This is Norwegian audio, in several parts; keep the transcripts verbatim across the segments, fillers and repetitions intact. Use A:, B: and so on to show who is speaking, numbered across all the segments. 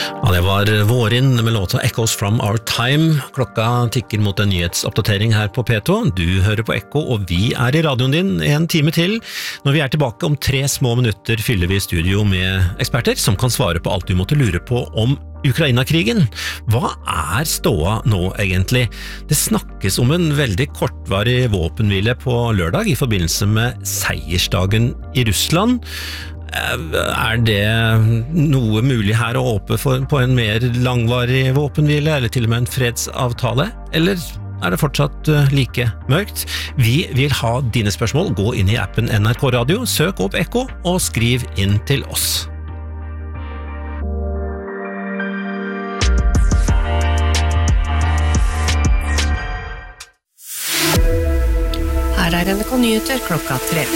A: Ja, det var Vårin med låta Echoes from Our Time. Klokka tikker mot en nyhetsoppdatering her på P to. Du hører på Ekko, og vi er i radioen din en time til. Når vi er tilbake om tre små minutter, fyller vi studio med eksperter som kan svare på alt du måtte lure på om Ukraina-krigen. Hva er ståa nå egentlig? Det snakkes om en veldig kortvarig våpenhvile på lørdag i forbindelse med seiersdagen i Russland. Er det noe mulig her å åpne for, på en mer langvarig våpenhvile, eller til og med en fredsavtale? Eller er det fortsatt like mørkt? Vi vil ha dine spørsmål. Gå inn i appen N R K Radio, søk opp Ekko og skriv inn til oss.
B: Her er N R K Nyheter klokka tre.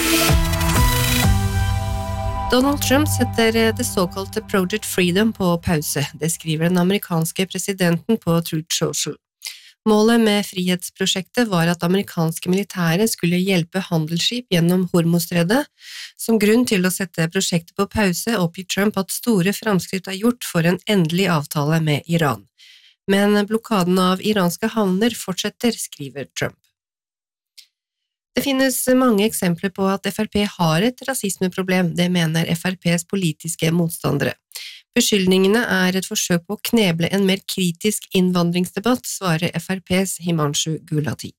B: Donald Trump setter det såkalte Project Freedom på pause, det skriver den amerikanske presidenten på Truth Social. Målet med frihetsprosjektet var at amerikanske militære skulle hjelpe handelsskip gjennom Hormuzstredet. Som grunn til å sette prosjektet på pause oppgir Trump at store framskritt er gjort for en endelig avtale med Iran. Men blokaden av iranske havner fortsetter, skriver Trump. Det finnes mange eksempler på at F R P har et rasismeproblem, det mener F R P's politiske motstandere. Beskyldningene er et forsøk på å kneble en mer kritisk innvandringsdebatt, svarer F R P's Himanshu Gulati.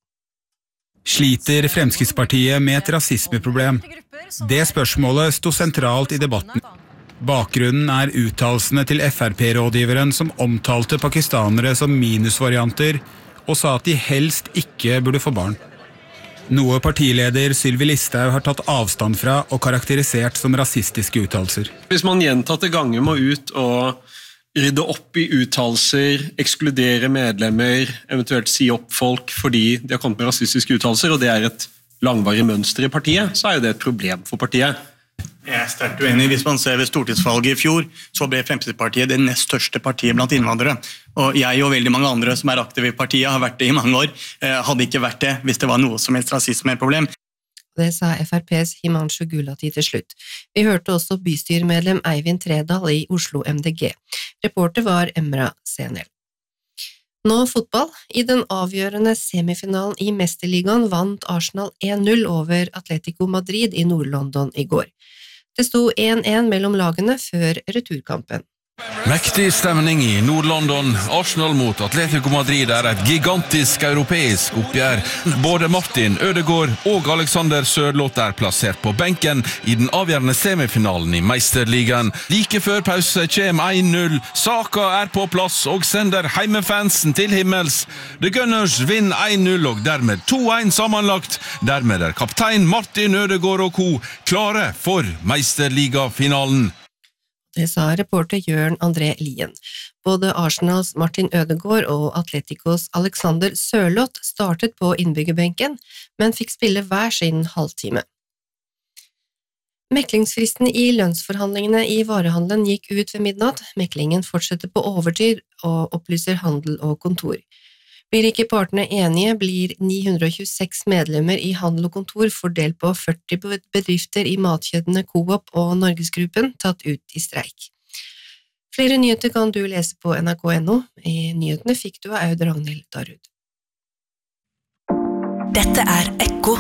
C: Sliter Fremskrittspartiet med et rasismeproblem? Det spørsmålet sto sentralt i debatten. Bakgrunnen er uttalelsene til F R P-rådgiveren som omtalte pakistanere som minusvarianter og sa at de helst ikke burde få barn. Noe partileder Sylvi Listhaug har tatt avstand fra og karakterisert som rasistiske uttalelser.
D: Hvis man gjentatte ganger må ut og rydde opp i uttalelser, ekskludere medlemmer, eventuelt si opp folk fordi de har kommet med rasistiske uttalelser, og det er et langvarig mønster i partiet, så er jo det et problem for partiet.
E: Jeg er sterkt uenig. Hvis man ser ved stortingsvalget i fjor, så ble Fremskrittspartiet det nest største partiet blant innvandrere. Og jeg og veldig mange andre som er aktive i partiet har vært det i mange år, hadde ikke vært det hvis det var noe som helst rasismeproblem.
B: Det sa F R P's Himanshu Gulati til slutt. Vi hørte også bystyremedlem Eivind Tredal i Oslo M D G. Reporter var Emra Senel. Nå fotball. I den avgjørende semifinalen i Mesterligaen vant Arsenal en null over Atletico Madrid i Nord-London i går. Det sto en en mellom lagene før returkampen.
F: Mektig stemning i Nord-London. Arsenal mot Atletico Madrid er et gigantisk europeisk oppgjør. Både Martin Ødegaard og Alexander Sørloth er plassert på benken i den avgjørende semifinalen i Meisterligaen. Like før pause kommer en null. Saka er på plass og sender heimefansen til himmels. The Gunners vinner en null og dermed to en sammenlagt. Dermed er kaptein Martin Ødegaard og co. klare for Meisterligafinalen.
B: Det sa reporter Jørn André Lien. Både Arsenals Martin Ødegaard og Atleticos Alexander Sørloth startet på innbyggerbenken, men fikk spille hver sin halvtime. Meklingsfristen i lønnsforhandlingene i varehandelen gikk ut ved midnatt. Meklingen fortsetter på overtid og opplyser handel og kontor. Blir ikke partene enige, blir ni hundre og tjueseks medlemmer i handel og kontor fordelt på førti bedrifter i matkjedene Coop og Norgesgruppen tatt ut i streik. Flere nyheter kan du lese på N R K punktum no. I nyhetene fikk du av Aud Ragnhild Darud.
G: Dette er Ekko.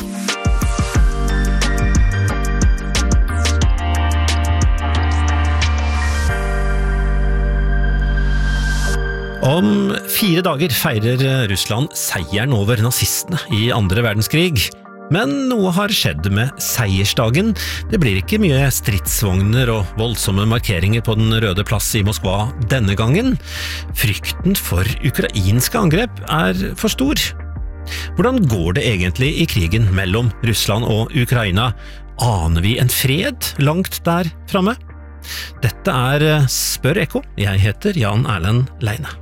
A: Om fire dager feirer Russland seieren over nazistene i andre verdenskrig. Men noe har skjedd med seiersdagen. Det blir ikke mye stridsvogner og voldsomme markeringer på den røde plass i Moskva denne gangen. Frykten for ukrainske angrep er for stor. Hvordan går det egentlig i krigen mellom Russland og Ukraina? Aner vi en fred langt der framme? Dette er Spør Ekko. Jeg heter Jan Erlend Leine.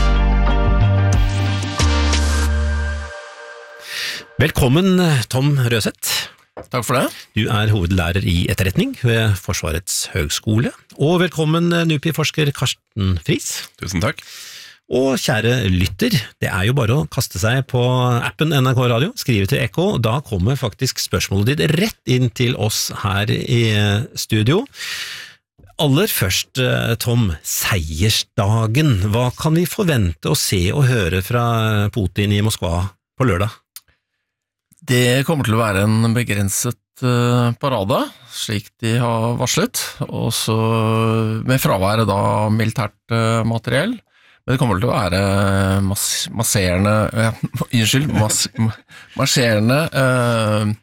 A: Velkommen, Tom Røseth.
H: Takk for det.
A: Du er hovedlærer i etterretning ved Forsvarets høgskole. Og velkommen, NUPI-forsker Karsten Friis.
H: Tusen takk.
A: Og kjære lytter, det er jo bare å kaste seg på appen N R K Radio, skrive til Ekko, da kommer faktisk spørsmålet ditt rett inn til oss her i studio. aller først, Tom, seiersdagen. Hva kan vi forvente å se og høre fra Putin i Moskva på lørdag?
G: Det kommer til å være en begrenset parade, slik de har varslet, og så med fraværet da militært materiell. Men det kommer til å være mas masserende, ja, unnskyld, mas marsjerende eh,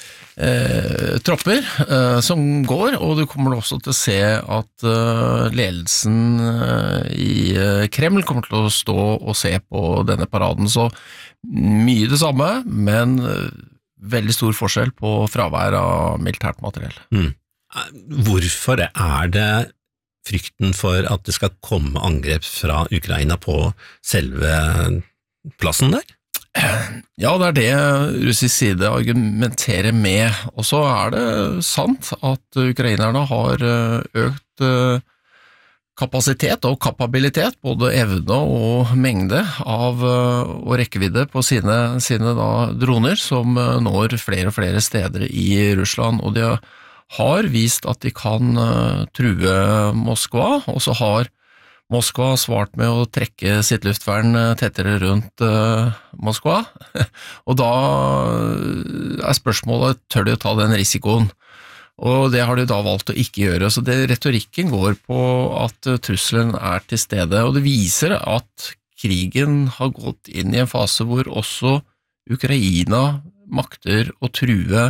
G: eh, tropper eh, som går, og du kommer også til å se at eh, ledelsen eh, i eh, Kreml kommer til å stå og se på denne paraden. Så mye det samme, men eh, veldig stor forskjell på fravær av militært materiell.
A: Mm. Hvorfor er det frykten for at det skal komme angrep fra Ukraina på selve plassen der?
G: Ja, det er det russisk side argumenterer med, og så er det sant at ukrainerne har økt kapasitet og kapabilitet, både evne og mengde av og rekkevidde på sine, sine da, droner, som når flere og flere steder i Russland, og de har har vist at de kan uh, true Moskva, og så har Moskva svart med å trekke sitt luftvern tettere rundt uh, Moskva, og da er spørsmålet, tør de å ta den risikoen? Og det har de da valgt å ikke gjøre, så det, retorikken går på at uh, trusselen er til stede, og det viser at krigen har gått inn i en fase hvor også Ukraina makter å true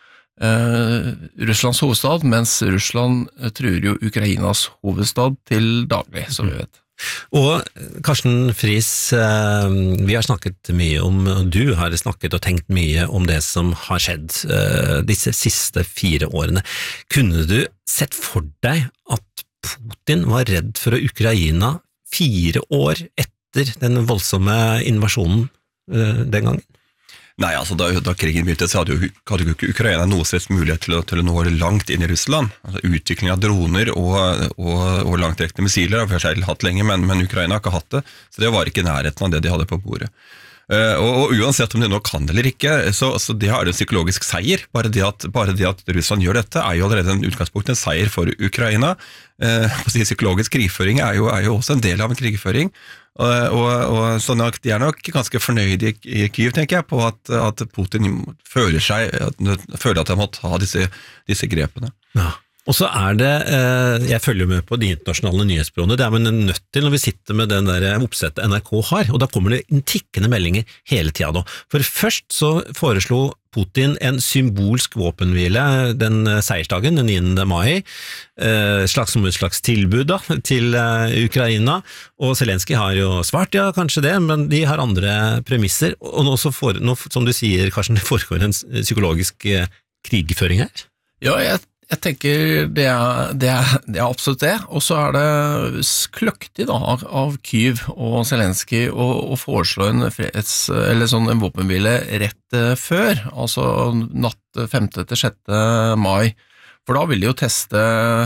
G: Uh, Russlands hovedstad, mens Russland uh, truer jo Ukrainas hovedstad til daglig, som vi vet.
A: Og Karsten Friis, uh, vi har snakket mye om, du har snakket og tenkt mye om det som har skjedd uh, disse siste fire årene. Kunne du sett for deg at Putin var redd for Ukraina fire år etter den voldsomme invasjonen uh, den gangen?
H: Nei, altså da, da krigen begynte, så hadde jo, hadde jo ikke Ukraina noe slags mulighet til å, til å nå langt inn i Russland. Altså, utvikling av droner og, og, og langtrekkende missiler har vi selv hatt lenge, men, men Ukraina har ikke hatt det, så det var ikke nærheten av det de hadde på bordet. Uh, og, og uansett om de nå kan eller ikke, så, så det har en psykologisk seier. Bare det, at, bare det at Russland gjør dette er jo allerede en utgangspunkt, en seier for Ukraina. Uh, psykologisk krigføring er jo, er jo også en del av en krigføring. Og, og, og så nok, de er nok ganske fornøyde i, i Kyiv, tenker jeg, på at, at Putin føler seg, at, føler at de må ta disse, disse grepene.
A: Ja. Og så er det, jeg følger med på de internasjonale nyhetsbyråene, det er man nødt til når vi sitter med den der oppsettet N R K har, og da kommer det en tikkende meldinger hele tiden da. For først så foreslo Putin en symbolsk våpenhvile den seiersdagen, den niende mai, slags som et slags tilbud da, til Ukraina, og Zelenskyj har jo svart, ja kanskje det, men de har andre premisser, og nå, så for, nå som du sier, Karsten, det foregår en psykologisk krigføring her?
G: Ja, jeg Jeg tenker det er, det, er, det er absolutt det, og så er det kløktig da, av Kyiv og Zelenskyj å, å foreslå en, freds, eller sånn en våpenhvile rett før, altså natt femte til sjette mai, for da vil de jo teste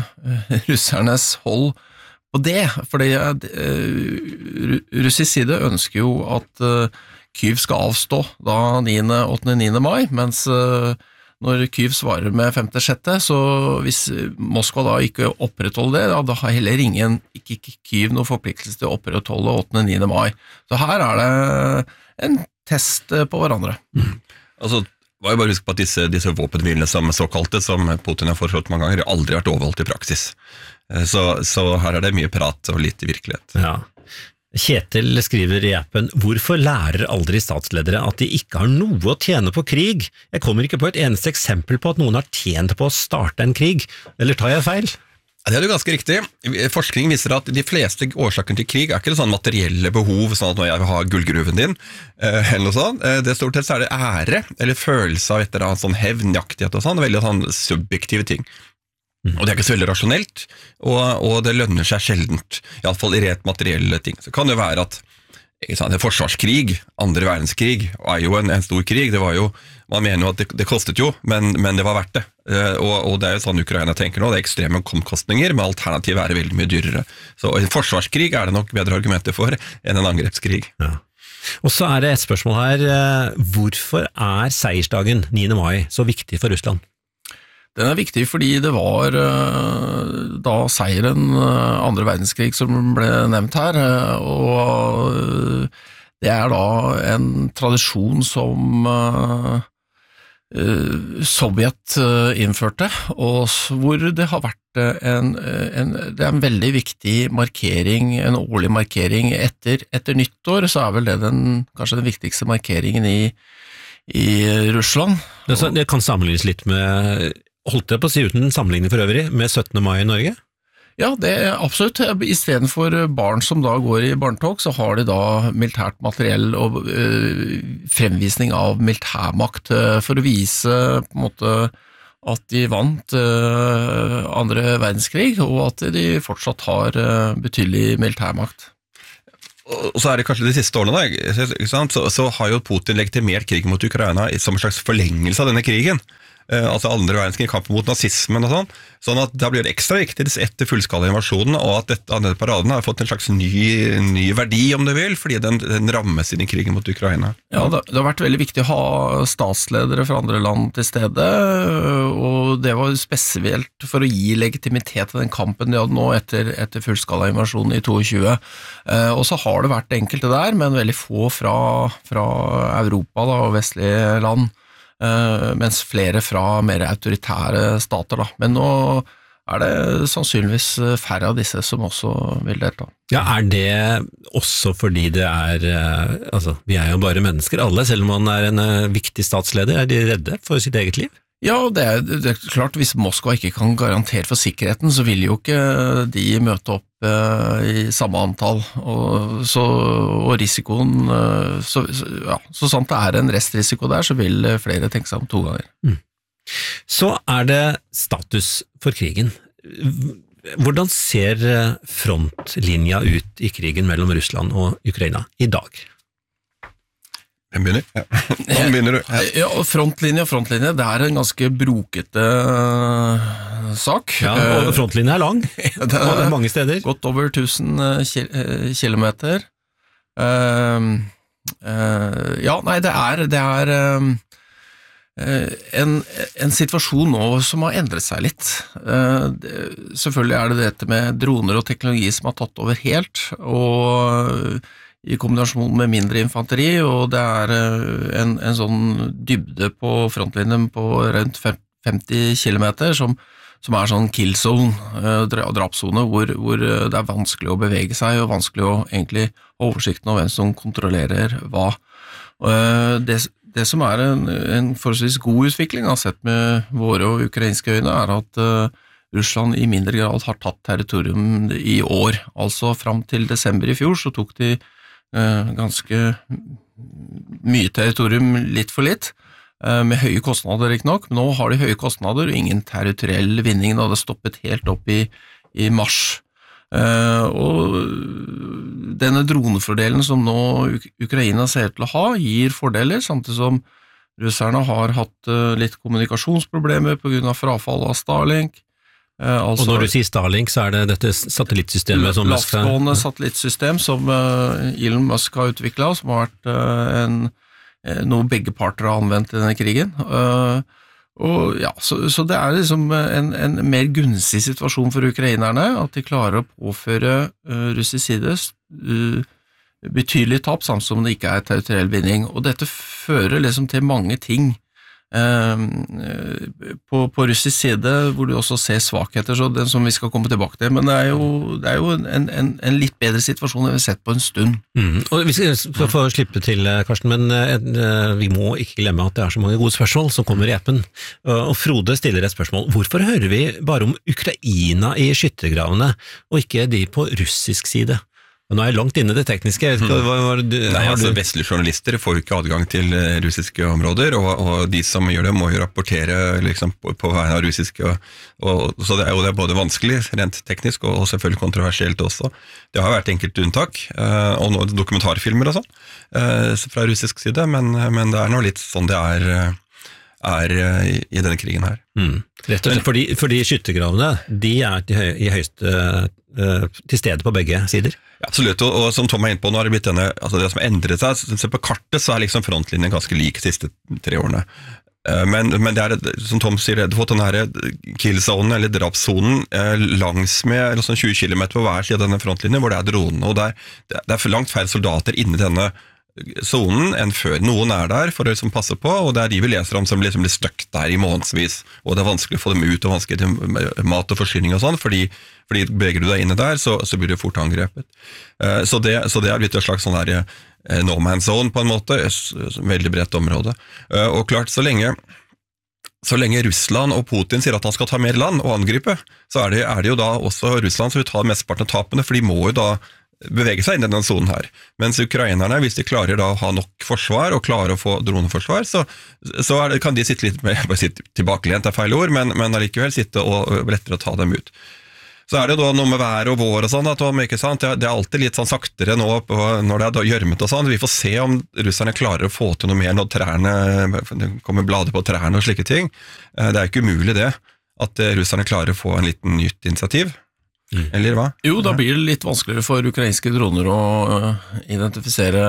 G: russernes hold på det, fordi uh, russisk side ønsker jo at uh, Kyiv skal avstå da niende, åttende, niende mai, mens uh, når Kyiv svarer med femte sjette, så hvis Moskva da ikke opprettholder det, da har heller ingen, ikke, ikke Kyiv noen forpliktelse til å opprettholde åttende, niende mai. Så her er det en test på hverandre.
H: Mm. Altså, var jo bare husk på at disse, disse våpenhvilene som såkalte, som Putin har foreslått mange ganger, har aldri vært overholdt i praksis. Så, så her er det mye prat og litt virkelighet.
A: Ja. Kjetil skriver i appen, hvorfor lærer aldri statsledere at de ikke har noe å tjene på krig? Jeg kommer ikke på et eneste eksempel på at noen har tjent på å starte en krig. Eller tar jeg feil?
H: Det er jo ganske riktig. Forskning viser at de fleste årsaken til krig er ikke sånn materielle behov, sånn at når jeg vil ha gullgruven din, eller noe sånt. Det stort sett så er det ære, eller følelse av et eller annet sånn hevnjaktighet og sånn, veldig sånn subjektive ting. Og det er ikke så veldig rasjonelt, og, og det lønner seg sjeldent, i alle fall i rett materielle ting. Så kan det være at ikke sant, en forsvarskrig, andre verdenskrig, er jo en, en stor krig, det var jo, man mener jo at det, det kostet jo, men, men det var verdt det. Og, og det er jo sånn Ukraina tenker nå, det er ekstreme omkostninger, men alternativet er veldig mye dyrere. Så en forsvarskrig er det nok bedre argumenter for enn en angrepskrig.
A: Ja. Og så er det et spørsmål her, hvorfor er seiersdagen niende mai så viktig for Russland?
G: Den er viktig fordi det var da seieren andre verdenskrig som ble nevnt her, og det er da en tradisjon som Sovjet innførte, og hvor det har vært en, en, det er en veldig viktig markering, en årlig markering etter, etter nyttår, så er vel det den, kanskje den viktigste markeringen i, i Russland.
A: Det, det kan sammenlignes litt med, holdt jeg på å si uten sammenligning for øvrig, med syttende mai i Norge?
G: Ja, det er absolutt. I stedet for barn som da går i barnetog, så har de da militært materiell og øh, fremvisning av militærmakt øh, for å vise på en måte at de vant øh, andre verdenskrig, og at de fortsatt har øh, betydelig militærmakt.
H: Og så er det kanskje de siste årene da, ikke sant? Så, så har jo Putin legitimert krigen mot Ukraina som en slags forlengelse av denne krigen. Uh, altså andre verdenskrig, kampen mot nazismen og sånn, sånn at da blir det ekstra viktig etter fullskala invasjonen, og at dette, denne paraden har fått en slags ny, ny verdi, om du vil, fordi den, den rammes inn i krigen mot Ukraina.
G: Ja, det, det har vært veldig viktig å ha statsledere fra andre land til stede, og det var spesielt for å gi legitimitet til den kampen de hadde nå etter, etter fullskala invasjonen i tjueto. Uh, og så har det vært enkelte der, men veldig få fra, fra Europa da, og vestlige land, Uh, mens flere fra mer autoritære stater da. Men nå er det sannsynligvis færre av disse som også vil delta.
A: Ja, er det også fordi det er, uh, altså, vi er jo bare mennesker alle, selv om man er en uh, viktig statsleder, er de redde for sitt eget liv?
G: Ja, det er, det er klart, hvis Moskva ikke kan garantere for sikkerheten, så vil jo ikke de møte opp uh, i samme antall, og, så, og risikoen, uh, så, så, ja, så sant det er en restrisiko der, så vil flere tenke seg om to ganger.
A: Mm. Så er det status for krigen. Hvordan ser frontlinja ut i krigen mellom Russland og Ukraina i dag?
H: Hvem begynner? Ja. Hvem begynner du? Ja.
G: Ja, frontlinje og frontlinje, det er en ganske brokete uh, sak.
A: Ja, og frontlinje er lang, det er mange steder.
G: Godt over tusen kilometer. Uh, uh, ja, nei, det er, det er um, en, en situasjon nå som har endret seg litt. Uh, det, selvfølgelig er det dette med droner og teknologi som har tatt over helt, og i kombinasjon med mindre infanteri, og det er en, en sånn dybde på frontlinjen på rundt femti kilometer, som, som er sånn kill zone, drapszone, hvor, hvor det er vanskelig å bevege seg, og vanskelig å egentlig ha oversikten av hvem som kontrollerer hva. Det, det som er en, en forholdsvis god utvikling, jeg har sett med våre og ukrainske øyne, er at Russland i mindre grad har tatt territorium i år. Altså fram til desember i fjor så tok de Uh, ganske mye territorium litt for litt, uh, med høye kostnader ikke nok, men nå har de høye kostnader og ingen territoriell vinning, da det stoppet helt opp i, i mars. Uh, og denne dronefordelen som nå Uk- Ukraina ser til å ha, gir fordeler, samtidig som russerne har hatt uh, litt kommunikasjonsproblemer på grunn av frafall av Starlink. Uh, altså,
A: og når du sier Starlink, så er det dette satellittsystemet som Musk har...
G: Lavtgående satellittsystem som uh, Elon Musk har utviklet, som har vært uh, en, noe begge parter har anvendt i denne krigen. Uh, og ja, så, så det er liksom en, en mer gunstig situasjon for ukrainerne, at de klarer å påføre uh, russisk side uh, betydelig tap, samt som det ikke er territoriell vinning. Og dette fører liksom til mange ting på, på russisk side, hvor du også ser svakheter, så den som vi skal komme tilbake til, men det er jo, det er jo en, en, en litt bedre situasjon enn vi har sett på en stund.
A: Mm. Og vi skal få slippe til, Karsten, men uh, vi må ikke glemme at det er så mange gode spørsmål som kommer i appen, uh, og Frode stiller et spørsmål. Hvorfor hører vi bare om Ukraina i skyttergravene, og ikke de på russisk side? Og nå er jeg langt inne i det tekniske. Hva, hva, hva, du,
H: Nei, altså Vestlige journalister får jo ikke adgang til russiske områder, og, og de som gjør det må jo rapportere liksom, på, på vegne av russiske, og, og, så det er jo det er både vanskelig, rent teknisk, og, og selvfølgelig kontroversielt også. Det har vært enkelte unntak, og nå dokumentarfilmer og sånn, fra russisk side, men, men det er nå litt sånn det er, er i, i denne krigen her.
A: Mm. Rett og slett, fordi, fordi skyttergravene, de er til høy, i høyeste til stede på begge sider.
H: Ja, absolutt, og, og som Tom er inne på, nå har det blitt denne, altså det som har endret seg, så på kartet så er liksom frontlinjen ganske lik de siste tre årene. Men, men det er, som Tom sier, det har fått den her killzonen, eller drapszonen, langs med sånn tjue kilometer på hver side av denne frontlinjen, hvor det er dronene, og det er, det er for langt færre soldater inne i denne zonen enn før. Noen er der for å liksom passe på, og det er de vi leser om som liksom blir støkt der i månedsvis, og det er vanskelig å få dem ut, og vanskelig til mat og forsyning og sånn, fordi, fordi beveger du deg inne der, så, så blir du fort angrepet. Så det, så det er blitt et slags sånn der no man's zone på en måte, et veldig bredt område. Og klart, så lenge så lenge Russland og Putin sier at han skal ta mer land og angripe, så er det, er det jo da også Russland som vil ta mesteparten av tapene, for de må jo da bevege seg inn i denne zonen her. Mens ukrainerne, hvis de klarer da å ha nok forsvar og klarer å få droneforsvar, så, så er det, kan de sitte litt med, bare sitte tilbakelent er feil ord, men, men allikevel sitte og lettere å ta dem ut. Så er det da noe med vær og vår og sånn, at det, ikke sant? Det er alltid litt sånn saktere nå på, når det er gjørmet og sånn. Vi får se om russerne klarer å få til noe mer når trærne, det kommer blader på trærne og slike ting. Det er ikke umulig det, at russerne klarer å få en liten nytt initiativ. Mm. Eller hva?
G: Jo, da blir det litt vanskeligere for ukrainske droner å identifisere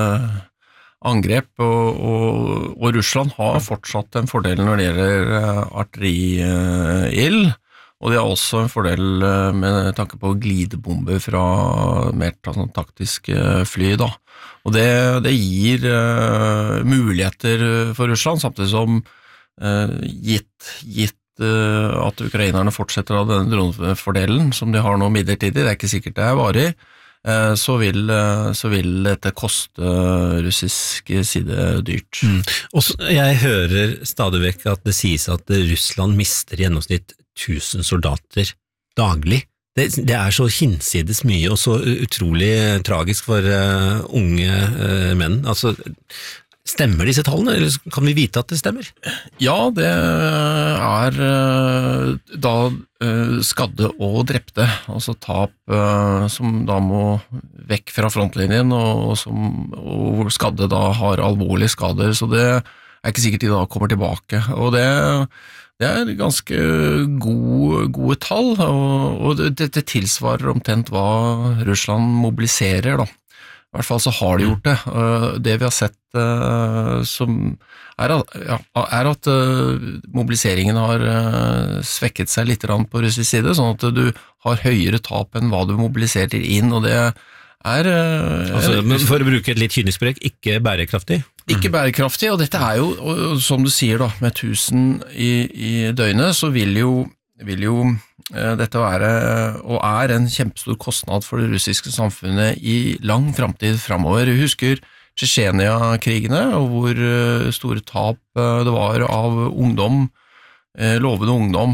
G: angrep, og, og, og Russland har fortsatt en fordel når det gjelder artilleriild, og de har også en fordel med tanke på glidebomber fra mer sånn taktiske fly da. Og det, det gir uh, muligheter for Russland, samtidig som uh, gitt, gitt at ukrainerne fortsetter av denne dronefordelen som de har nå midlertidig, det er ikke sikkert det er varig, så vil, så vil dette koste russisk side dyrt.
A: Mm. Og så, jeg hører stadig vekk at det sies at Russland mister i gjennomsnitt tusen soldater daglig. Det, det er så hinsides mye og så utrolig tragisk for uh, unge uh, menn. Altså, stemmer disse tallene, eller kan vi vite at det stemmer?
G: Ja, det er da skadde og drepte, altså tap som da må vekk fra frontlinjen, og, som, og hvor skadde da har alvorlige skader, så det er ikke sikkert de da kommer tilbake. Og det, det er ganske gode, gode tall, og, og det, det tilsvarer omtrent hva Russland mobiliserer da. I hvert fall så har de gjort det. Det vi har sett uh, som er, ja, er at uh, mobiliseringen har uh, svekket seg litt på russisk side, sånn at du har høyere tap enn hva du mobiliserer inn, og det er uh,
A: altså, men for å bruke et litt kynisk språk, ikke bærekraftig?
G: Ikke bærekraftig, og dette er jo, og, som du sier da, med tusen i, i døgnet, så vil jo, vil jo dette være, og er en kjempestor kostnad for det russiske samfunnet i lang fremtid fremover. Vi husker Tsjetsjenia-krigene, og hvor store tap det var av ungdom, lovende ungdom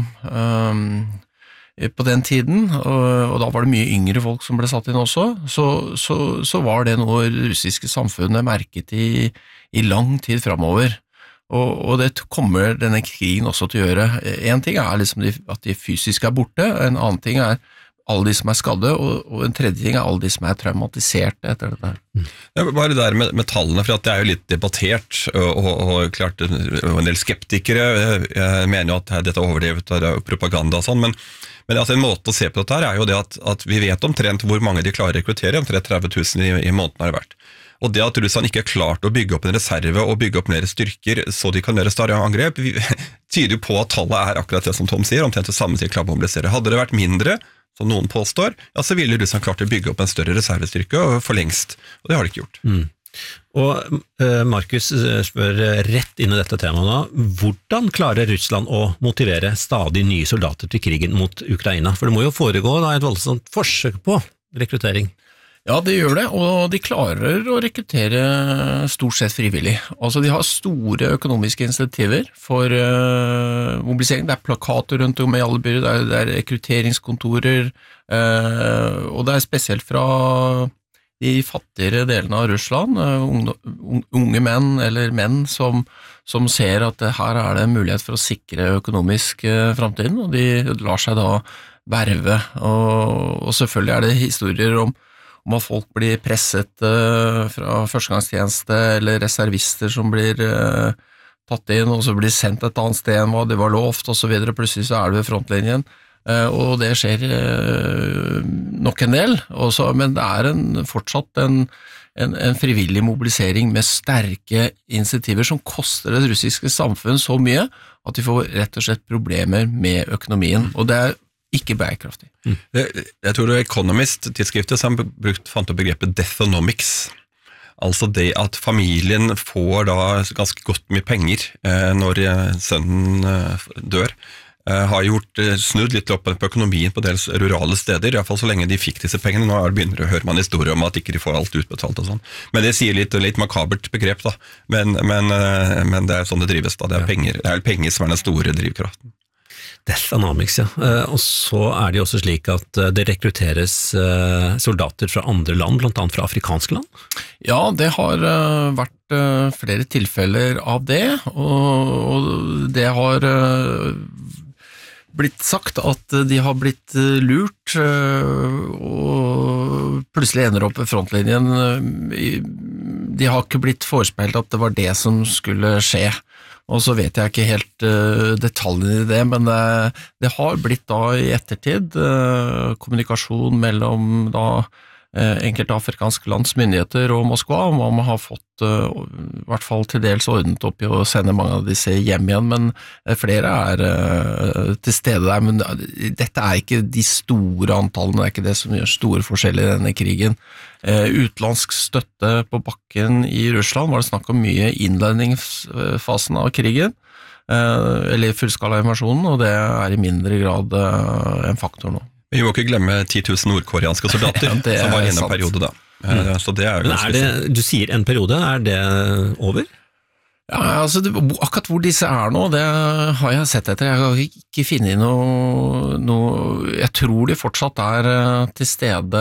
G: på den tiden, og da var det mye yngre folk som ble satt inn også, så, så, så var det noe det russiske samfunnet merket i, i lang tid fremover. Og, og det kommer denne krigen også til å gjøre. En ting er liksom de, at de fysisk er borte, en annen ting er alle de som er skadde, og, og en tredje ting er alle de som er traumatiserte etter dette her.
H: Mm. Ja, bare det der med, med tallene, for at det er jo litt debattert, og, og, og klart en del skeptikere jeg mener jo at dette er overdrevet og propaganda og sånn, men, men altså en måte å se på dette her er jo det at, at vi vet omtrent hvor mange de klarer å rekruttere, omtrent tretti tusen i, i måneden har det vært. Og det at Russland ikke har klart å bygge opp en reserve og bygge opp mer styrker så de kan gjøre større angrep, tyder jo på at tallet er akkurat det som Tom sier, omtrent det samme til å klare å mobilisere. Hadde det vært mindre, som noen påstår, ja, så ville Russland klart å bygge opp en større reservestyrke for lengst, og det har de ikke gjort.
A: Mm. Og uh, Markus spør rett inn i dette temaet da, hvordan klarer Russland å motivere stadig nye soldater til krigen mot Ukraina? For det må jo foregå da, et voldsomt forsøk på rekruttering.
G: Ja, det gjør det, og de klarer å rekruttere stort sett frivillig. Altså, de har store økonomiske insentiver for uh, mobilisering. Det er plakater rundt om i alle byer, det er, det er rekrutteringskontorer, uh, og det er spesielt fra de fattigere delene av Russland, uh, unge, unge menn eller menn som, som ser at her er det en mulighet for å sikre økonomisk uh, fremtiden, og de lar seg da verve. Og, og selvfølgelig er det historier om om at folk blir presset uh, fra førstegangstjeneste eller reservister som blir uh, tatt inn og så blir sendt et annet sted enn hva det var lovt og så videre, plutselig så er det ved frontlinjen uh, og det skjer uh, nok en del også, men det er en, fortsatt en, en, en frivillig mobilisering med sterke insentiver som koster det russiske samfunn så mye at de får rett og slett problemer med økonomien, og det er ikke bærekraftig.
H: Mm. Jeg, jeg tror det er Economist-tidsskriftet som brukt, fant opp begrepet deathonomics. Altså det at familien får da ganske godt mye penger eh, når sønnen eh, dør, eh, har gjort eh, snudd litt opp på økonomien på dels rurale steder, i hvert fall så lenge de fikk disse pengene. Nå begynner det å høre man historier om at ikke de får alt utbetalt og sånn. Men det sier litt, litt makabert begrep da, men, men, eh, men det er sånn det drives da, det er penger, det er penger som er den store drivkraften.
A: Deathonomics, ja. Og så er det jo også slik at det rekrutteres soldater fra andre land, blant annet fra afrikanske land?
G: Ja, det har vært flere tilfeller av det, og det har blitt sagt at de har blitt lurt, og plutselig ender opp ved frontlinjen. De har ikke blitt forespeilt at det var det som skulle skje. Og så vet jeg ikke helt uh, detaljene i det, men uh, det har blitt da i ettertid uh, kommunikasjon mellom da uh, enkelte afrikanske lands myndigheter og Moskva, og man har fått uh, i hvert fall til dels ordnet opp i å sende mange av disse hjem igjen, men uh, flere er uh, til stede der, men uh, dette er ikke de store antallene, det er ikke det som gjør store forskjeller i denne krigen. Uh, utenlandsk støtte på bakken i Russland var det snakk om mye i innledningsfasen av krigen, uh, eller fullskala-invasjonen, og det er i mindre grad uh, en faktor nå.
H: Vi må ikke glemme ti tusen nordkoreanske soldater, ja, som var inne en periode da. Mm. Så det er jo
A: Men er det, du sier en periode, er det over?
G: Ja, altså det, akkurat hvor disse er nå, det har jeg sett etter. Jeg har ikke funnet noe, noe jeg tror de fortsatt er til stede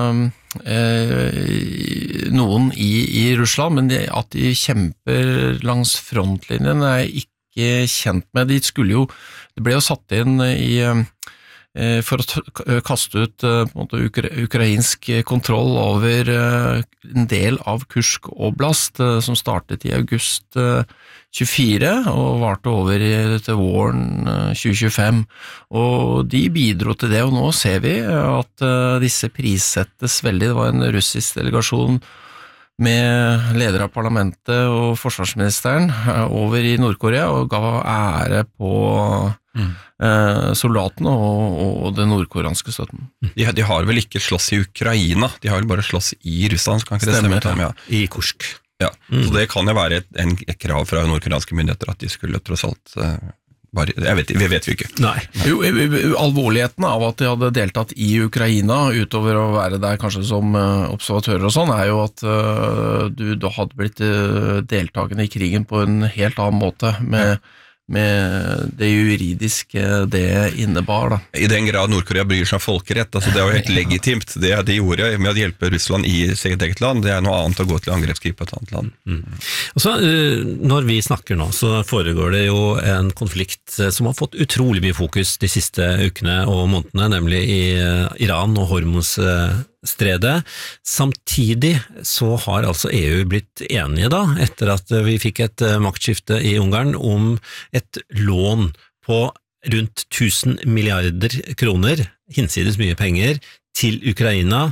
G: eh, noen i, i Russland, men de, at de kjemper langs frontlinjen er jeg ikke kjent med. De skulle jo, det ble jo satt inn i for å kaste ut på en måte, ukra ukrainsk kontroll over en del av Kursk oblast, som startet i august tjuefire og varte over til våren tjue tjuefem, og de bidro til det, og nå ser vi at disse prissettes veldig. Det var en russisk delegasjon med leder av parlamentet og forsvarsministeren over i Nord-Korea og ga ære på mm. eh, soldatene og, og den nordkoreanske støtten.
H: De, de har vel ikke slåss i Ukraina, de har vel bare slåss i Russland, så kan ikke det stemme til dem, ja.
A: I Kursk.
H: Ja, mm. Så det kan jo være et, en, et krav fra nordkoreanske myndigheter at de skulle tross alt eh, bare, jeg vet, vi vet jo ikke.
A: Nei.
G: Jo, alvorligheten av at de hadde deltatt i Ukraina, utover å være der kanskje som uh, observatører og sånn, er jo at uh, du, du hadde blitt uh, deltakende i krigen på en helt annen måte, med, med det juridiske det innebar da.
H: I den grad Nordkorea bryr seg om folkerett, altså det er jo helt legitimt, det de gjorde med å hjelpe Russland i sitt eget land, det er noe annet å gå til angrepskrig på et annet land.
A: Mm. Og så, når vi snakker nå, så foregår det jo en konflikt som har fått utrolig mye fokus de siste ukene og månedene, nemlig i Iran og Hormuzstredet. Samtidig så har altså E U blitt enige da, etter at vi fikk et maktskifte i Ungarn om et lån på rundt tusen milliarder kroner, hinsides mye penger, til Ukraina.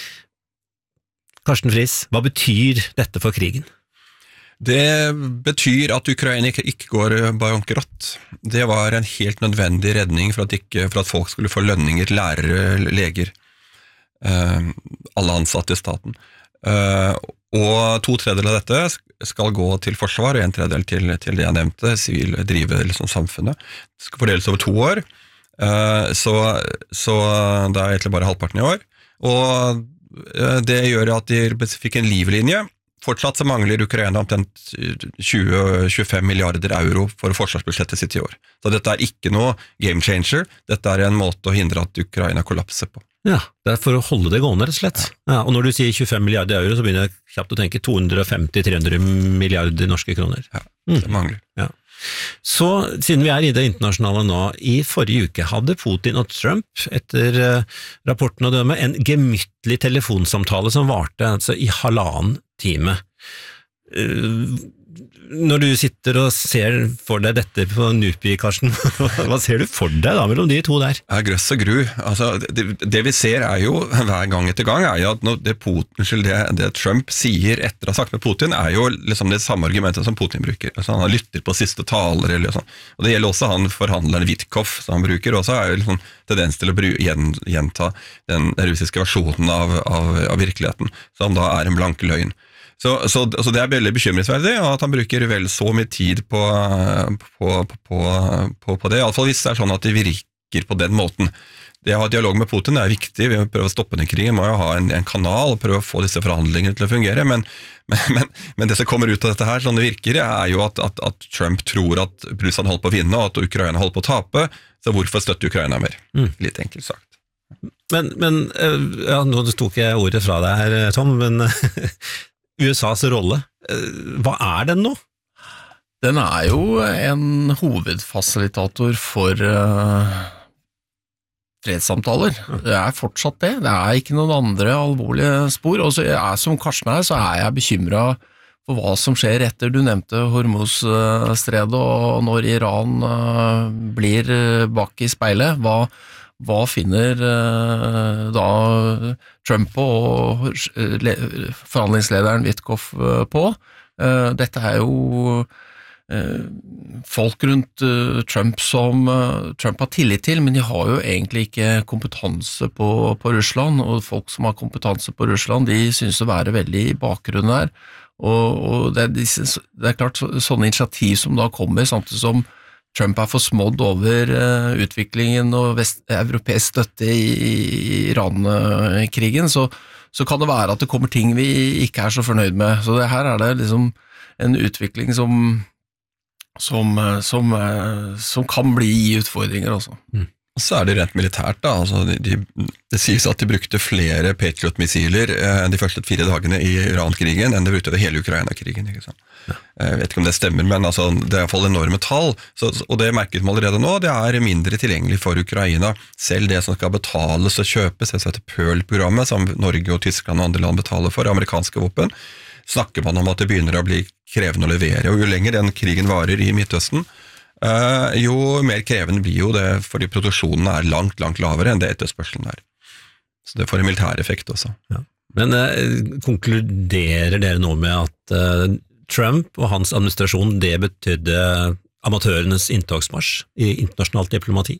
A: Karsten Friis, hva betyr dette for krigen?
H: Det betyr at Ukraina ikke, ikke går bankerott. Det var en helt nødvendig redning for at, ikke, for at folk skulle få lønninger, lærere, leger, uh, alle ansatte i staten. Uh, og to tredjedeler av dette skal gå til forsvar, og en tredjedel til, til det jeg nevnte, sivil drive liksom samfunnet. Det skal fordeles over to år, uh, så, så det er egentlig bare halvparten i år. Og uh, det gjør at de fikk en livlinje. Fortsatt så mangler Ukraina omtrent tjue til tjuefem milliarder euro for forsvarsbudsjettet sitt i år. Så dette er ikke noe game changer, dette er en måte å hindre at Ukraina kollapser på.
A: Ja, det er for å holde det gående, rett og slett. Ja. Ja, og når du sier tjuefem milliarder euro, så begynner jeg kjapt å tenke to hundre femti til tre hundre milliarder norske kroner.
H: Ja, det mangler.
A: Mm. Ja. Så siden vi er i det internasjonale nå, i forrige uke hadde Putin og Trump, etter uh, rapporten å dømme, en gemyttlig telefonsamtale som varte altså, i halvannen time. Uh, når du sitter og ser for deg dette på Nupi, Karsten, hva ser du for deg da mellom de to der?
H: Ja, grøss og gru. Altså, det, det vi ser er jo, hver gang etter gang, er jo at det, Putin, det, det Trump sier etter å ha sagt med Putin, er jo liksom det samme argumentet som Putin bruker. Altså, han har lyttet på siste taler, eller sånn. Og det gjelder også han forhandleren Witkov, som han bruker, også er jo liksom tendens til å bru, gjen, gjenta den russiske versjonen av, av, av virkeligheten, som da er en blank løgn. Så, så, så det er veldig bekymringsverdig at han bruker vel så mye tid på, på, på, på, på det, i alle fall hvis det er sånn at det virker på den måten. Det å ha dialog med Putin er viktig, vi må prøve å stoppe den krigen, må jo ha en, en kanal og prøve å få disse forhandlingene til å fungere, men, men, men, men det som kommer ut av dette her, sånn det virker, er jo at, at, at Trump tror at Russland holder på å vinne, og at Ukraina holder på å tape, så hvorfor støtter Ukraina mer? Mm. Litt enkelt sagt.
A: Men, men ja, nå tok jeg ordet fra deg her, Tom, men U S A's rolle, hva er den nå?
G: Den er jo en hovedfasilitator for uh, fredssamtaler. Det er fortsatt det. Det er ikke noen andre alvorlige spor. Og så er, som Karsten her, så er jeg bekymret for hva som skjer etter. Du nevnte Hormuz-stredet, og når Iran uh, blir bak i speilet, hva Hva finner uh, da Trump og uh, forhandlingslederen Witkov uh, på? Uh, dette er jo uh, folk rundt uh, Trump som uh, Trump har tillit til, men de har jo egentlig ikke kompetanse på, på Russland, og folk som har kompetanse på Russland, de synes å være veldig i bakgrunnen her. Og, og det, er disse, det er klart så, sånne initiativ som da kommer, samtidig som Trump er forsmådd over uh, utviklingen og vest, europeisk støtte i, i Iran-krigen, så, så kan det være at det kommer ting vi ikke er så fornøyd med. Så det her er det liksom en utvikling som, som, som, som kan bli utfordringer også.
H: Mm. Og så er det rent militært da, altså de, de, det sies at de brukte flere Patriot-missiler eh, de første fire dagene i Iran-krigen enn de brukte det hele Ukraina-krigen, ikke sant? Ja. Jeg vet ikke om det stemmer, men altså, det er i hvert fall enorme tall, så, og det merket man allerede nå, det er mindre tilgjengelig for Ukraina, selv det som skal betales og kjøpes, det heter Pearl-programmet, som Norge og Tyskland og andre land betaler for, amerikanske våpen, snakker man om at det begynner å bli krevende å levere, og jo lenger den krigen varer i Midtøsten, Uh, jo mer krevende blir jo det, fordi produksjonen er langt, langt lavere enn det etterspørselen er. Så det får en militær effekt også.
A: Ja. Men uh, konkluderer dere nå med at uh, Trump og hans administrasjon, det betydde amatørenes inntogsmarsj i internasjonalt diplomati?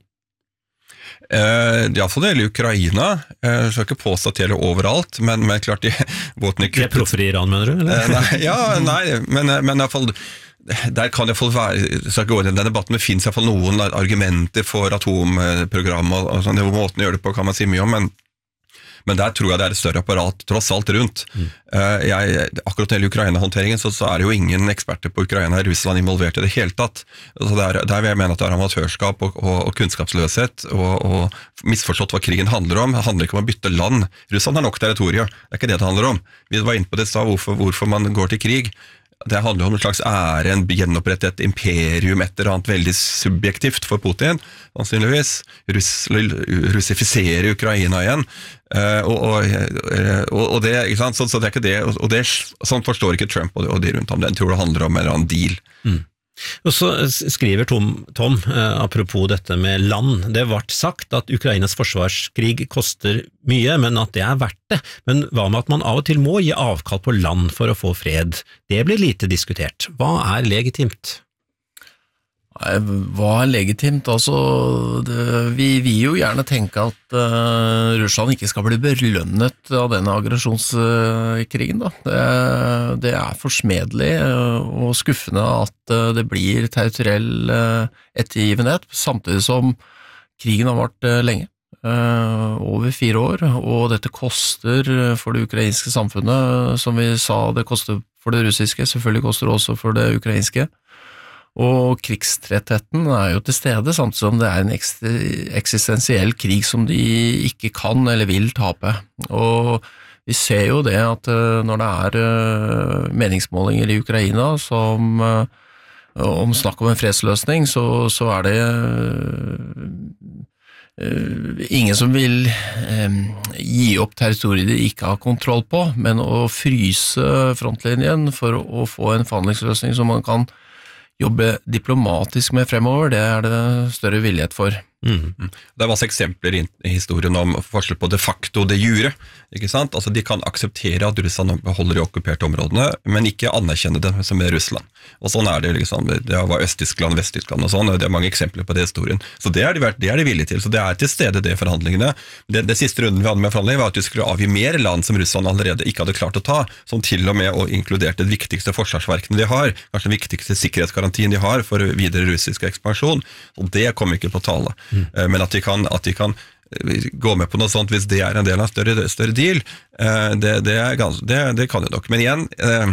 H: Uh, I hvert fall det gjelder Ukraina, jeg uh, skal ikke påstå at det gjelder overalt, men, men klart de båtene kuttet...
A: De er proffer i Iran, mener du? Eller?
H: Uh, nei, ja, nei, men, men i hvert fall... Der kan det være, så gå inn i den debatten, men det finnes i hvert fall noen argumenter for atomprogram og, og sånn, det måten å gjøre det på kan man si mye om, men, men der tror jeg det er et større apparat tross alt rundt. Mm. Uh, jeg, akkurat til Ukraina-håndteringen så, så er det jo ingen eksperter på Ukraina i Russland involvert i det hele tatt. Så der, der vil jeg mene at det er amatørskap og, og, og kunnskapsløshet og, og misforstått hva krigen handler om. Det handler ikke om å bytte land. Russland har nok territorier, det er ikke det det handler om. Vi var inne på det i stad, hvorfor, hvorfor man går til krig. Det handler om en slags ære, en gjenopprettet imperium, et eller annet veldig subjektivt for Putin, sannsynligvis. Russ, russifisere Ukraina igjen. Uh, og, og, og det, ikke sant? Så, så det er ikke det, og det, sånn forstår ikke Trump og de rundt ham. Den tror det handler om en eller annen deal.
A: Mm. Og så skriver Tom, Tom eh, apropos dette med land, det ble sagt at Ukrainas forsvarskrig koster mye, men at det er verdt det. Men hva med at man av og til må gi avkall på land for å få fred? Det blir lite diskutert. Hva er legitimt?
G: Hva er legitimt? Altså, det, vi vil jo gjerne tenke at uh, Russland ikke skal bli belønnet av denne aggresjonskrigen. Da. Det, det er forsmedelig uh, og skuffende at uh, det blir territoriell uh, ettergivenhet, samtidig som krigen har vært uh, lenge. Uh, over fire år, og dette koster for det ukrainske samfunnet, som vi sa, det koster for det russiske, selvfølgelig koster det også for det ukrainske. Og krigstrettheten er jo til stede, samtidig som det er en eksistensiell krig som de ikke kan eller vil tape. Og vi ser jo det at når det er meningsmålinger i Ukraina som om snakk om en fredsløsning, så, så er det ingen som vil eh, gi opp territoriet de ikke har kontroll på, men å fryse frontlinjen for å få en forhandlingsløsning som man kan jobbe diplomatisk med fremover, det er det større villighet for.
H: Mm. Det er masse eksempler i historien om forskjell på de facto og de jure, ikke sant? Altså de kan akseptere at Russland beholder de okkuperte områdene, men ikke anerkjenne det som er Russland. Og sånn er det liksom, det var Øst-Tyskland, Vest-Tyskland og sånn, og det er mange eksempler på det i historien. Så det er de, det er de villige til, så det er til stede det forhandlingene. Det, det siste runden vi hadde med forhandlinger var at vi skulle avgi mer land som Russland allerede ikke hadde klart å ta, som til og med og inkludert det viktigste forsvarsverkene de har, kanskje den viktigste sikkerhetsgarantien de har for videre russisk ekspansjon, og det kommer ikke på tale. Mm. Men at de, kan, at de kan gå med på noe sånt hvis det er en del av en større, større deal, det, det, er gans, det, det kan jo nok. Men igjen,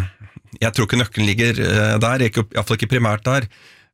H: jeg tror ikke nøkkelen ligger der, i hvert fall ikke primært der.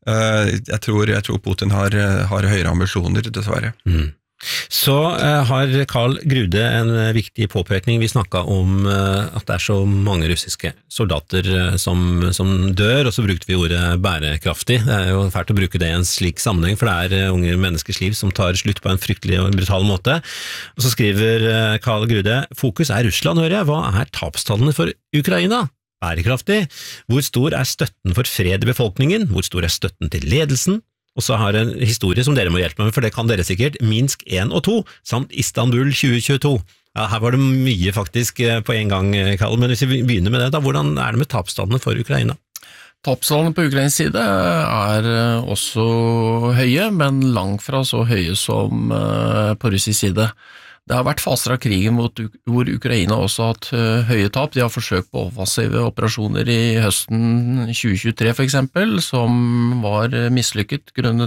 H: Jeg tror, jeg tror Putin har, har høyere ambisjoner, dessverre. Mm.
A: Så uh, har Karl Grude en uh, viktig påpekning. Vi snakket om uh, at det er så mange russiske soldater uh, som, som dør, og så brukte vi ordet bærekraftig. Det er jo fælt å bruke det i en slik sammenheng, for det er uh, unge menneskers liv som tar slutt på en fryktelig og brutal måte. Og så skriver uh, Karl Grude, fokus er Russland, hører jeg. Hva er tapstallene for Ukraina? Bærekraftig. Hvor stor er støtten for fred i befolkningen? Hvor stor er støtten til ledelsen? Og så har en historie som dere må hjelpe meg med, for det kan dere sikkert, Minsk en og to, samt Istanbul tjue tjueto. Ja, her var det mye faktisk på en gang, Karl, men hvis vi begynner med det, da, hvordan er det med tapstallene for Ukraina?
G: Tapstallene på Ukrains side er også høye, men langt fra så høye som på russisk side. Det har vært faser av krigen hvor Ukraina også har hatt høye tap. De har forsøkt på offensive operasjoner i høsten tjue tjuetre for eksempel, som var mislykket grunnet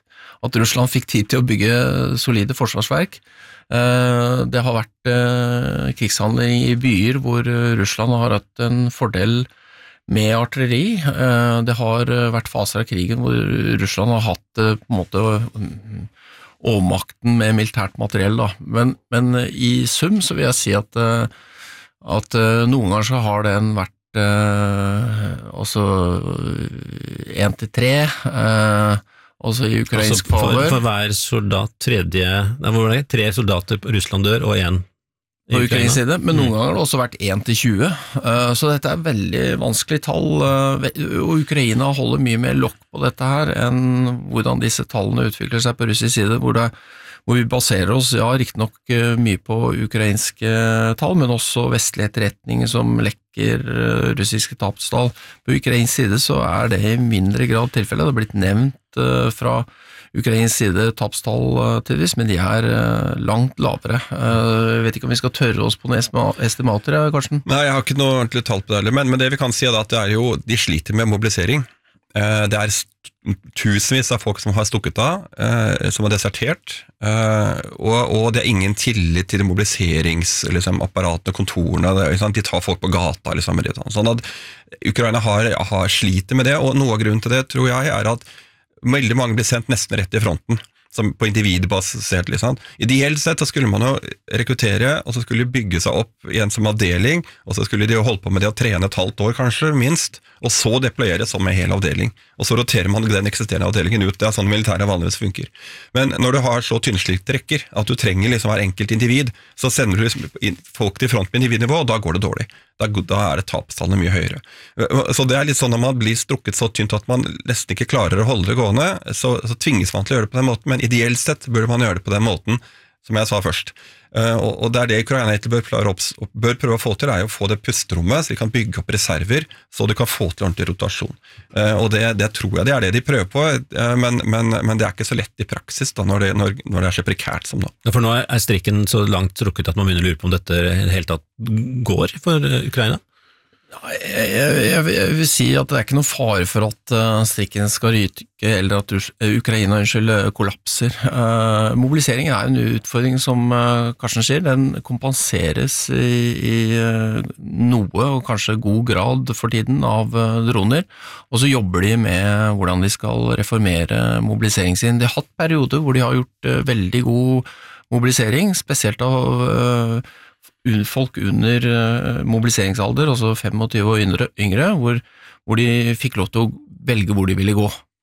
G: at Russland fikk tid til å bygge solide forsvarsverk. Det har vært krigshandling i byer hvor Russland har hatt en fordel med artilleri. Det har vært faser av krigen hvor Russland har hatt på en måte overmakten med militært materiell, da. Men, men i sum så vil jeg si at, at noen ganger så har den vært eh, også en til tre, eh, også i ukrainsk
A: altså for,
G: favør.
A: For hver soldat, tredje, nei, hvor var det? Tre soldater på Russland dør, og en
G: på Ukrains side, men noen ganger har det også vært en til tjue, så dette er veldig vanskelig tall, og Ukraina holder mye mer lokk på dette her enn hvordan disse tallene utvikler seg på russisk side, hvor, det, hvor vi baserer oss, ja, riktig nok mye på ukrainske tall, men også vestlige etterretninger som lekker russiske tapstall. På Ukrains side så er det i mindre grad tilfellet, det har blitt nevnt fra Ukrains side tapstall tidvis, men de er langt lavere. Jeg vet ikke om vi skal tørre oss på noen estimater, Karsten?
H: Nei, jeg har ikke noe ordentlig tall på det, men, men det vi kan si er at det er jo, de sliter med mobilisering. Det er tusenvis av folk som har stukket av, som har desertert, og, og det er ingen tillit til mobiliseringsapparatene, liksom, kontorene, det, de tar folk på gata, liksom, sånn at Ukraina har, har sliter med det, og noe av grunnen til det, tror jeg, er at veldig mange blir sendt nesten rett i fronten, som på individbasert. Liksom. Ideelt sett så skulle man jo rekruttere, og så skulle de bygge seg opp igjen som avdeling, og så skulle de jo holde på med det å trene et halvt år kanskje, minst, og så deployere som en hel avdeling. Og så roterer man den eksisterende avdelingen ut, det er sånn militæret vanligvis funker. Men når du har så tynnslikt rekker, at du trenger liksom hver enkelt individ, så sender du liksom folk til front med individnivå, og da går det dårlig. Da, da er det tapstallene mye høyere. Så det er litt sånn at man blir strukket så tynt at man nesten ikke klarer å holde det gående, så, så tvinges man til å gjøre det på den måten, men ideelt sett burde man gjøre det på den måten som jeg sa først. Og, og det er det Ukraina bør, klare opp, bør prøve å få til, er å få det pusterommet, så de kan bygge opp reserver, så de kan få til ordentlig rotasjon. Og det, det tror jeg det er det de prøver på, men, men, men det er ikke så lett i praksis da, når, det, når, når det er så prekært som nå.
A: Ja, for nå er strikken så langt strukket at man begynner å lure på om dette helt tatt går for Ukraina?
G: Jeg, jeg, jeg vil si at det er ikke noe fare for at uh, strikken skal ryke, eller at Ukraina unnskyld, kollapser. Uh, mobilisering er en utfordring som uh, Karsten sier, den kompenseres i, i uh, noe, og kanskje god grad for tiden, av uh, droner, og så jobber de med hvordan de skal reformere mobiliseringen sin. De har hatt perioder hvor de har gjort uh, veldig god mobilisering, spesielt av uh, folk under mobiliseringsalder, altså tjuefem og yngre, yngre hvor, hvor de fikk lov til å velge hvor de ville gå.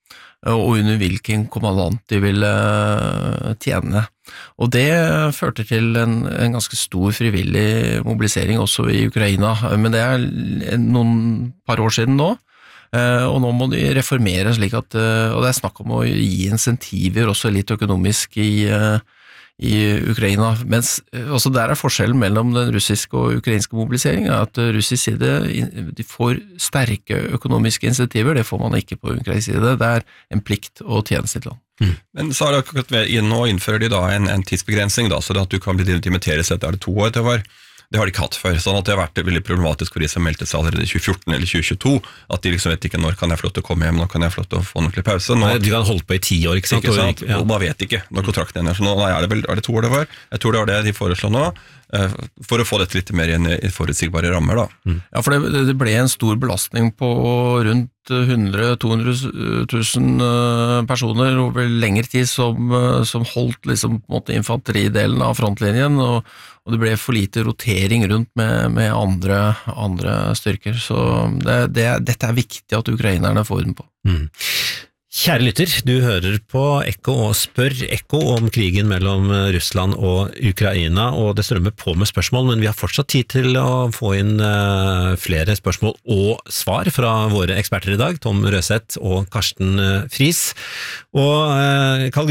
G: og under hvilken kommandant de ville tjene. Og det førte til en, en ganske stor frivillig mobilisering også i Ukraina, men det er noen par år siden nå, og nå må de reformere slik at, og det er snakk om å gi insentiver også litt økonomisk i i Ukraina, mens også der er forskjellen mellom den russiske og ukrainske mobiliseringen, at russisk side de får sterke økonomiske insentiver, det får man ikke på ukrainsk side, det er en plikt å tjene sitt land.
H: Mm. Men så er det akkurat ved, nå innfører de da en, en tidsbegrensning, da, så at du kan bli dimitteres etter to år til hver. Det har de ikke hatt før, sånn at det har vært veldig problematisk for de som meldte seg allerede i tjue fjorten eller tjue tjueto, at de liksom vet ikke når kan jeg få lov til å komme hjem, når kan jeg få lov til å få en ordentlig pause. Nå,
A: de kan holde på i ti år, ikke sant?
H: Ikke sant? Ja. Og man vet ikke når kontrakten ender, så nå er det, vel, er det to år det var? Jeg tror det var det de foreslår nå, for å få dette litt mer i, i forutsigbare rammer da.
G: Mm. Ja, for det, det ble en stor belastning på rundt hundre til to hundre tusen personer over lengre tid som, som holdt liksom, på en måte, infanteridelen av frontlinjen, og, og det ble for lite rotering rundt med, med andre, andre styrker. Så det, det, dette er viktig at ukrainerne får den på.
A: Mm. Kjære lytter, du hører på Ekko og spør Ekko om krigen mellom Russland og Ukraina, og det strømmer på med spørsmål, men vi har fortsatt tid til å få inn uh, flere spørsmål og svar fra våre eksperter i dag, Tom Røseth og Karsten uh, Friis. Og uh, Karl